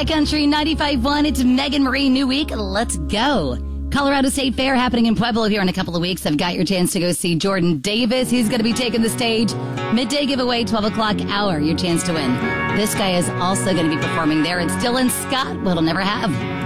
High Country 95.1. It's Megan Marie New Week. Let's go. Colorado State Fair happening in Pueblo here in a couple of weeks. I've got your chance to go see Jordan Davis. He's going to be taking the stage. Midday giveaway, 12 o'clock hour. Your chance to win. This guy is also going to be performing there. It's Dylan Scott. What'll never have.